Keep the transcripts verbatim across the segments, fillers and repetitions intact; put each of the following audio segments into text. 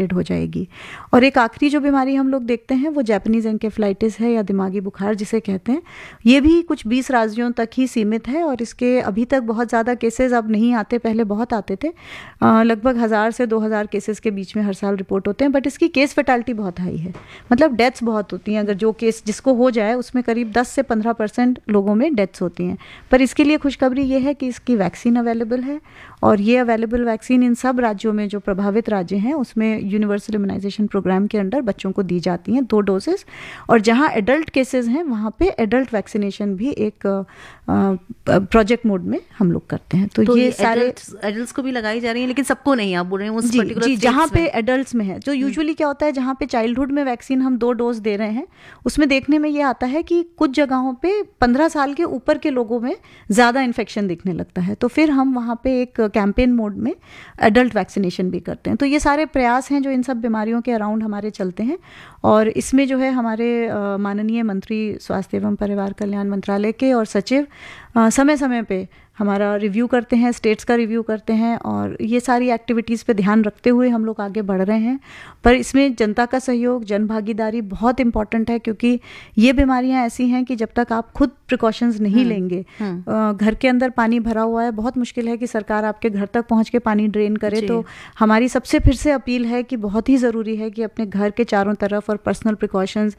Eradicated हो जाएगी। और एक आखिरी जो बीमारी हम लोग देखते हैं वो जापानीज एन्केफेलाइटिस है या दिमागी बुखार जिसे कहते हैं। ये भी कुछ बीस राज्यों तक ही सीमित है और इसके अभी तक बहुत ज़्यादा केसेस अब नहीं आते, पहले बहुत आते थे। लगभग हज़ार से दो हज़ार केसेस के बीच में हर साल रिपोर्ट होते हैं, बट इसकी केस फैटालिटी बहुत हाई है, मतलब डेथ्स बहुत होती हैं। अगर जो केस जिसको हो जाए उसमें करीब दस से पंद्रह परसेंट लोगों में डेथ्स होती हैं। पर इसके लिए खुशखबरी ये है कि इसकी वैक्सीन अवेलेबल है और ये अवेलेबल वैक्सीन इन सब राज्यों में जो प्रभावित राज्य हैं उसमें यूनिवर्सल इम्यूनाइजेशन प्रोग्राम के अंडर बच्चों को दी जाती हैं दो डोजेस। और जहां एडल्ट केसेस हैं वहां पे एडल्ट वैक्सीनेशन भी एक प्रोजेक्ट मोड में हम लोग करते हैं। तो, तो ये, ये सारे एडल्ट्स को भी लगाई जा रही है, लेकिन सबको नहीं, आप बोल रहे हैं उस पर्टिकुलर जी, जहाँ पे एडल्ट्स में है। जो यूजुअली क्या होता है, जहाँ पे चाइल्डहुड में वैक्सीन हम दो डोज दे रहे हैं उसमें देखने में ये आता है कि कुछ जगहों पे पंद्रह साल के ऊपर के लोगों में ज़्यादा इन्फेक्शन दिखने लगता है, तो फिर हम वहाँ पे एक कैंपेन मोड में एडल्ट वैक्सीनेशन भी करते हैं। तो ये सारे प्रयास हैं जो इन सब बीमारियों के अराउंड हमारे चलते हैं। और इसमें जो है हमारे माननीय मंत्री स्वास्थ्य एवं परिवार कल्याण मंत्रालय के और सचिव समय समय पे हमारा रिव्यू करते हैं, स्टेट्स का रिव्यू करते हैं और ये सारी एक्टिविटीज़ पे ध्यान रखते हुए हम लोग आगे बढ़ रहे हैं। पर इसमें जनता का सहयोग, जन भागीदारी बहुत इम्पॉर्टेंट है, क्योंकि ये बीमारियां ऐसी हैं कि जब तक आप खुद प्रिकॉशंस नहीं लेंगे, घर के अंदर पानी भरा हुआ है, बहुत मुश्किल है कि सरकार आपके घर तक पहुंच के पानी ड्रेन करे। तो हमारी सबसे फिर से अपील है कि बहुत ही ज़रूरी है कि अपने घर के चारों तरफ और पर्सनल प्रिकॉशंस,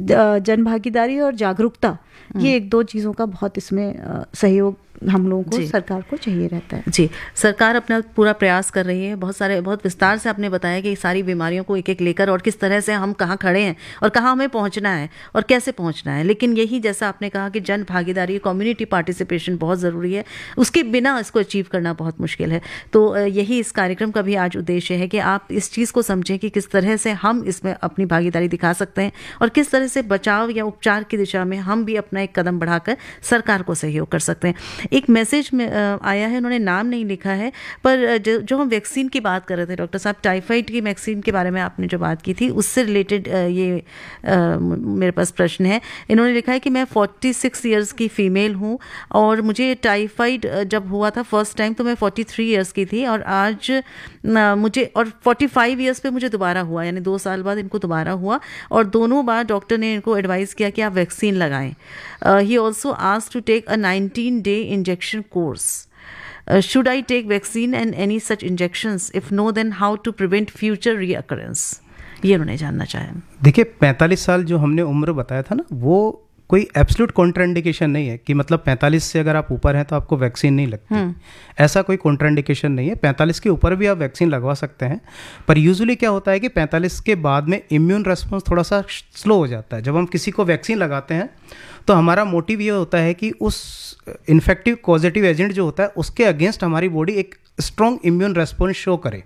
जन भागीदारी और जागरूकता, ये एक दो चीज़ों का बहुत इसमें सहयोग हम लोगों को, सरकार को चाहिए रहता है। जी, सरकार अपना पूरा प्रयास कर रही है। बहुत सारे बहुत विस्तार से आपने बताया कि सारी बीमारियों को एक एक लेकर और किस तरह से हम कहाँ खड़े हैं और कहाँ हमें पहुँचना है और कैसे पहुँचना है। लेकिन यही जैसा आपने कहा कि जन भागीदारी, कम्युनिटी पार्टिसिपेशन बहुत ज़रूरी है, उसके बिना इसको अचीव करना बहुत मुश्किल है। तो यही इस कार्यक्रम का भी आज उद्देश्य है कि आप इस चीज़ को समझें कि किस तरह से हम इसमें अपनी भागीदारी दिखा सकते हैं और किस तरह से बचाव या उपचार की दिशा में हम भी अपना एक कदम बढ़ाकर सरकार को सहयोग कर सकते हैं। एक मैसेज में आया है, उन्होंने नाम नहीं लिखा है, पर जो, जो हम वैक्सीन की बात कर रहे थे डॉक्टर साहब, टाइफाइड की वैक्सीन के बारे में आपने जो बात की थी उससे रिलेटेड ये आ, मेरे पास प्रश्न है। इन्होंने लिखा है कि मैं छियालीस इयर्स की फ़ीमेल हूँ और मुझे टाइफाइड जब हुआ था फर्स्ट टाइम तो मैं तैंतालीस इयर्स की थी और आज आ, मुझे और पैंतालीस इयर्स पे मुझे दोबारा हुआ, यानी दो साल बाद इनको दोबारा हुआ और दोनों बार डॉक्टर ने इनको एडवाइस किया कि आप वैक्सीन लगाएं। He also asked to take a nineteen day injection course. Uh, should I take vaccine and any such injections? If no, then how to prevent future reoccurrence? ये उन्होंने जानना चाहा। देखिए, पैंतालीस साल जो हमने उम्र बताया था ना, वो कोई एब्सोल्यूट कॉन्ट्राइंडिकेशन नहीं है कि मतलब पैंतालीस से अगर आप ऊपर हैं तो आपको वैक्सीन नहीं लगती, ऐसा कोई कॉन्ट्राइंडिकेशन नहीं है। पैंतालीस के ऊपर भी आप वैक्सीन लगवा सकते हैं, पर यूजुअली क्या होता है कि पैंतालीस के बाद में इम्यून रेस्पॉन्स थोड़ा सा स्लो हो जाता है। जब हम किसी को वैक्सीन लगाते हैं तो हमारा मोटिव ये होता है कि उस इन्फेक्टिव पॉजिटिव एजेंट जो होता है उसके अगेंस्ट हमारी बॉडी एक स्ट्रॉन्ग इम्यून रेस्पॉन्स शो करे।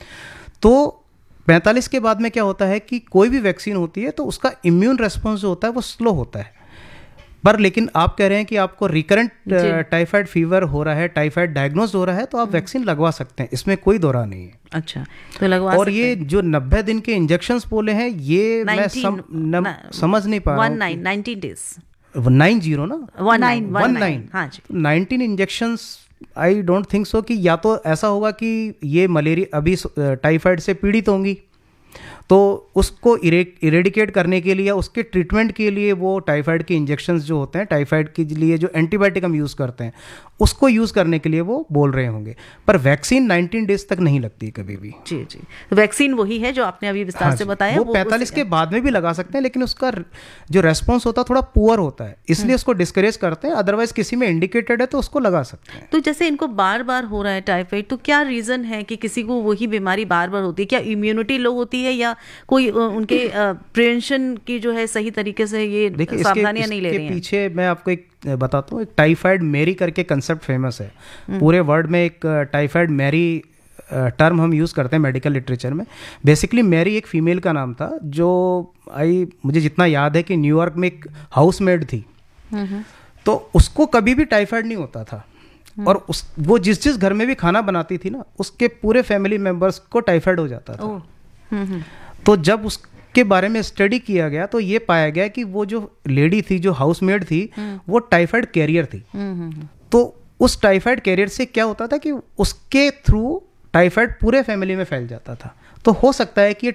तो पैंतालीस के बाद में क्या होता है कि कोई भी वैक्सीन होती है तो उसका इम्यून रेस्पॉन्स जो होता है वो स्लो होता है। पर लेकिन आप कह रहे हैं कि आपको रिकरेंट टाइफाइड फीवर हो रहा है, टाइफाइड डायग्नोज हो रहा है, तो आप वैक्सीन लगवा सकते हैं, इसमें कोई दो राह नहीं है। अच्छा, तो लगवा और ये जो नब्बे दिन के इंजेक्शंस बोले हैं ये मैं सम, न, समझ नहीं पा रहा हूँ। नाइनटीन डेज नाइन जीरो ना वन नाइन वन नाइन हाँ जी, nineteen injections I don't think so कि या तो ऐसा होगा कि ये मलेरिया अभी टाइफाइड से पीड़ित होंगी तो उसको इरेडिकेट करने के लिए, उसके ट्रीटमेंट के लिए वो टाइफाइड के इंजेक्शंस जो होते हैं, टाइफाइड के लिए जो एंटीबायोटिक हम यूज़ करते हैं उसको यूज़ करने के लिए वो बोल रहे होंगे। पर वैक्सीन नाइनटीन डेज तक नहीं लगती कभी भी। जी जी, तो वैक्सीन वही है जो आपने अभी विस्तार हाँ से बताया। वो पैंतालीस के बाद में भी लगा सकते हैं, लेकिन उसका जो रेस्पॉन्स होता है थोड़ा पुअर होता है, इसलिए उसको डिस्करेज करते हैं। अदरवाइज किसी में इंडिकेटेड है तो उसको लगा सकते हैं। तो जैसे इनको बार बार हो रहा है टाइफाइड, तो क्या रीज़न है कि किसी को वही बीमारी बार बार होती है? क्या इम्यूनिटी लो होती है या कोई उनके प्रिवेंशन की जो है सही तरीके से ये सावधानियां नहीं ले रही हैं? पीछे मैं आपको एक बताता हूँ, एक टाइफाइड मैरी करके कंसेप्ट फेमस है पूरे वर्ल्ड में। एक टाइफाइड मैरी टर्म हम यूज़ करते हैं मेडिकल लिटरेचर में। बेसिकली मैरी एक फीमेल का नाम था जो आई मुझे जितना याद है कि न्यूयॉर्क में एक हाउसमेड थी, तो उसको कभी भी टाइफाइड नहीं होता था और उस वो जिस जिस घर में भी खाना बनाती थी ना उसके पूरे फैमिली मेम्बर्स को टाइफाइड हो जाता था। तो जब उसके बारे में स्टडी किया गया तो ये पाया गया कि वो जो लेडी थी, जो हाउसमेड थी, वो टाइफाइड कैरियर थी। तो उस टाइफाइड कैरियर से क्या होता था कि उसके थ्रू टाइफाइड पूरे फैमिली में फैल जाता था। तो हो सकता है कि ये